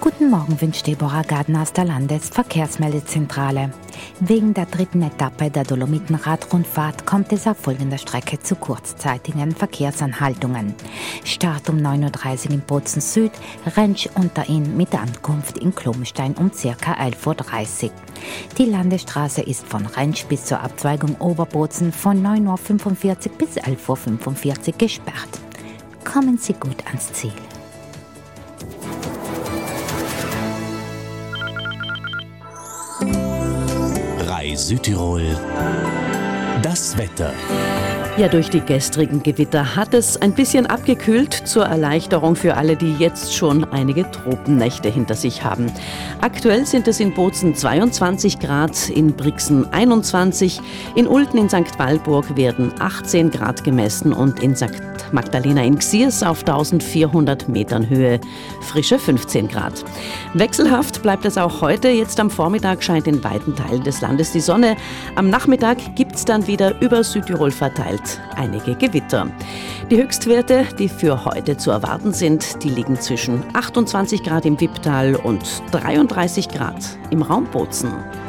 Guten Morgen wünscht Deborah Gardner aus der Landesverkehrsmeldezentrale. Wegen der dritten Etappe der Dolomitenradrundfahrt kommt es auf folgender Strecke zu kurzzeitigen Verkehrsanhaltungen. Start um 9.30 Uhr in Bozen Süd, Rentsch unter Inn mit Ankunft in Klomstein um ca. 11.30 Uhr. Die Landesstraße ist von Rentsch bis zur Abzweigung Oberbozen von 9.45 Uhr bis 11.45 Uhr gesperrt. Kommen Sie gut ans Ziel. Südtirol, das Wetter. Ja, durch die gestrigen Gewitter hat es ein bisschen abgekühlt, zur Erleichterung für alle, die jetzt schon einige Tropennächte hinter sich haben. Aktuell sind es in Bozen 22 Grad, in Brixen 21, in Ulten in St. Walburg werden 18 Grad gemessen und in St. Magdalena in Xiers auf 1400 Metern Höhe frische 15 Grad. Wechselhaft bleibt es auch heute. Jetzt am Vormittag scheint in weiten Teilen des Landes die Sonne. Am Nachmittag gibt es dann wieder über Südtirol verteilt einige Gewitter. Die Höchstwerte, die für heute zu erwarten sind, die liegen zwischen 28 Grad im Wipptal und 33 Grad im Raum Bozen.